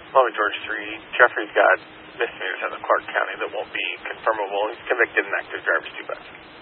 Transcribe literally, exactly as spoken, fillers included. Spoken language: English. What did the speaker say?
Loma George three, Jeffrey's got misdemeanors out of Clark County that won't be confirmable. He's convicted in active driver's too bad.